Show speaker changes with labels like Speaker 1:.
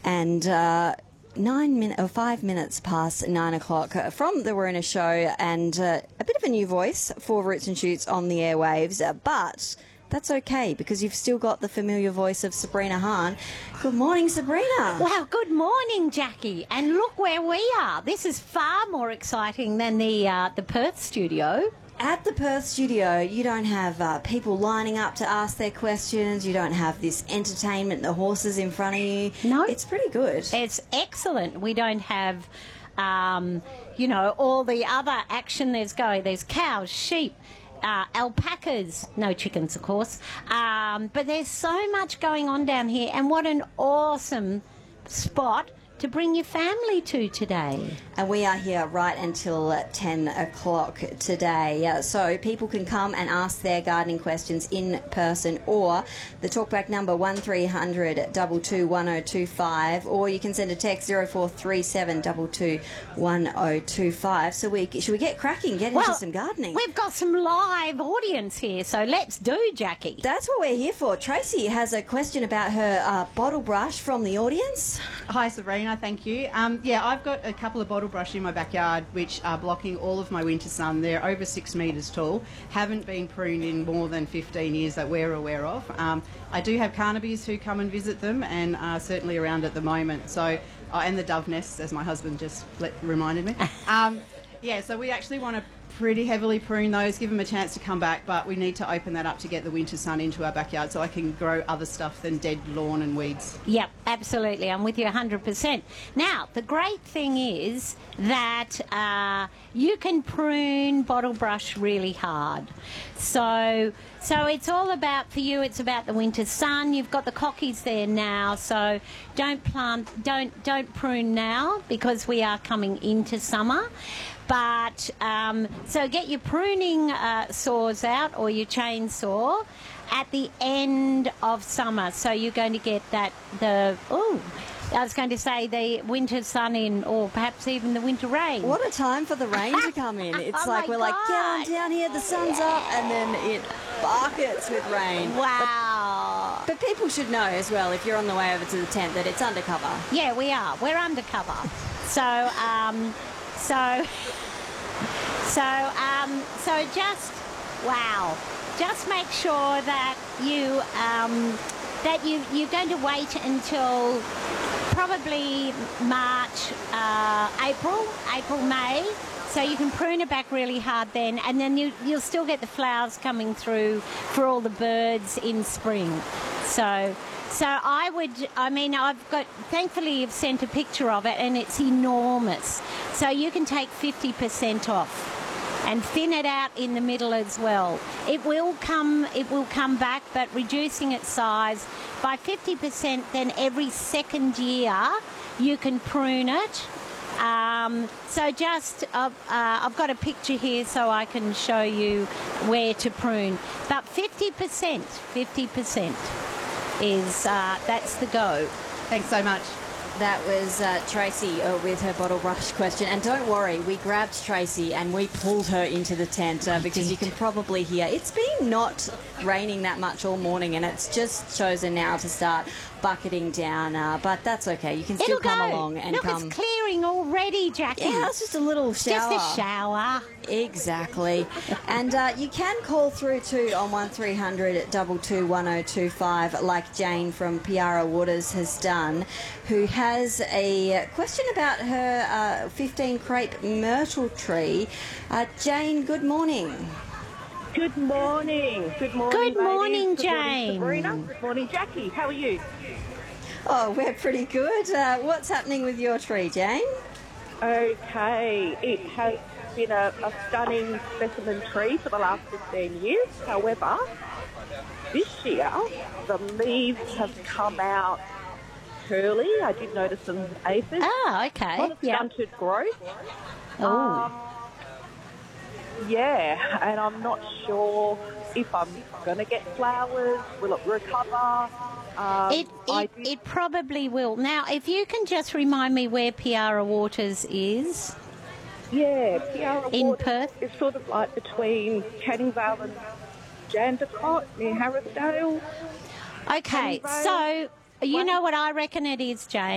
Speaker 1: And 5 minutes past 9 o'clock from the Waruna Show, and a bit of a new voice for Roots and Shoots on the airwaves, but that's okay because you've still got the familiar voice of Sabrina Hahn. Good morning, Sabrina.
Speaker 2: Well, good morning, Jackie. And look where we are. This is far more exciting than the Perth studio.
Speaker 1: At the Perth studio, you don't have people lining up to ask their questions. You don't have this entertainment, the horses in front of you.
Speaker 2: No.
Speaker 1: It's pretty good.
Speaker 2: It's excellent. We don't have, all the other action there's going. There's cows, sheep, alpacas, no chickens, of course. But there's so much going on down here, and what an awesome spot to bring your family to today.
Speaker 1: And we are here right until 10 o'clock today. So people can come and ask their gardening questions in person, or the talkback number 1300 22 1025, or you can send a text 0437 22 1025. So should we get cracking, get into some gardening?
Speaker 2: We've got some live audience here, so let's do, Jackie.
Speaker 1: That's what we're here for. Tracy has a question about her bottle brush from the audience.
Speaker 3: Hi, Sabrina. Thank you. I've got a couple of bottle brush in my backyard which are blocking all of my winter sun. They're over 6 metres tall, haven't been pruned in more than 15 years that we're aware of. I do have Carnaby's who come and visit them and are certainly around at the moment. So, and the dove nests, as my husband just reminded me. So we actually want to pretty heavily prune those, give them a chance to come back, but we need to open that up to get the winter sun into our backyard so I can grow other stuff than dead lawn and weeds.
Speaker 2: Yep, absolutely. I'm with you 100%. Now, the great thing is that you can prune bottle brush really hard. So it's all about, for you, it's about the winter sun. You've got the cockies there now, so don't prune now because we are coming into summer. But so get your pruning saws out or your chainsaw at the end of summer. So you're going to get the winter sun in, or perhaps even the winter rain.
Speaker 1: What a time for the rain to come in. It's like we're like, get on down here, the sun's up, and then it buckets with rain.
Speaker 2: Wow.
Speaker 1: But people should know as well, if you're on the way over to the tent, that it's undercover.
Speaker 2: Yeah, we are. We're undercover. So just make sure that you're going to wait until probably March, April, May, so you can prune it back really hard then, and then you'll still get the flowers coming through for all the birds in spring. Thankfully you've sent a picture of it and it's enormous. So you can take 50% off and thin it out in the middle as well. It will come back, but reducing its size by 50%, then every second year you can prune it. I've got a picture here so I can show you where to prune. But 50% is that's the go.
Speaker 3: Thanks so much.
Speaker 1: That was Tracy with her bottle brush question. And don't worry, we grabbed Tracy and we pulled her into the tent because you can probably hear it's been not raining that much all morning, and it's just chosen now to start bucketing down. But that's okay. You can still come along and come.
Speaker 2: Look, it's clearing already, Jackie.
Speaker 1: Yeah, it's just a little shower.
Speaker 2: Just a shower.
Speaker 1: Exactly. And you can call through too on 1300 22 1025, like Jane from Piara Waters has done, who has a question about her 15 crepe myrtle tree. Jane, good morning.
Speaker 4: Good morning. Good morning,
Speaker 2: Good morning,
Speaker 4: ladies.
Speaker 2: Jane.
Speaker 4: Good morning, Sabrina. Good morning, Jackie. How are you?
Speaker 1: Oh, we're pretty good. What's happening with your tree, Jane?
Speaker 4: Okay. It has been a stunning specimen tree for the last 15 years. However, this year, the leaves have come out curly. I did notice some aphids.
Speaker 2: Oh, okay.
Speaker 4: A lot of stunted growth.
Speaker 2: Oh.
Speaker 4: And I'm not sure if I'm going to get flowers. Will it recover?
Speaker 2: It probably will. Now, if you can just remind me where Piara Waters is.
Speaker 4: Yeah, Piara
Speaker 2: in
Speaker 4: Waters
Speaker 2: Perth?
Speaker 4: is sort of like between Canning Vale and Jandakot near Harrisdale.
Speaker 2: Okay, so you know what I reckon it is, Jane?